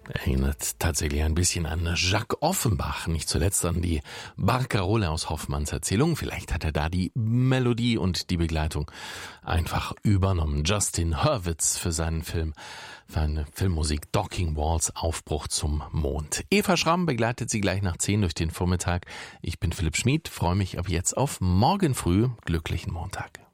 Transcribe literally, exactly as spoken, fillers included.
Erinnert tatsächlich ein bisschen an Jacques Offenbach, nicht zuletzt an die Barcarolle aus Hoffmanns Erzählung. Vielleicht hat er da die Melodie und die Begleitung einfach übernommen. Justin Hurwitz für seinen Film, für seine Filmmusik Docking Walls, Aufbruch zum Mond. Eva Schramm begleitet Sie gleich nach zehn durch den Vormittag. Ich bin Philipp Schmid, freue mich ab jetzt auf morgen früh. Glücklichen Montag.